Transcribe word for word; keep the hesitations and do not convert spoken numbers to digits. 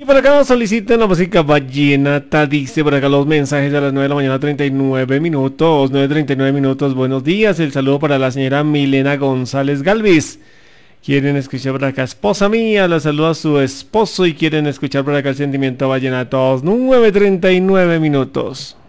Por acá nos solicitan la música vallenata, dice por acá los mensajes a las nueve de la mañana, treinta y nueve minutos, nueve treinta y nueve minutos, buenos días, el saludo para la señora Milena González Galvis. Quieren escuchar por acá, esposa mía, la saluda a su esposo y quieren escuchar por acá el sentimiento vallenato, nueve treinta y nueve minutos.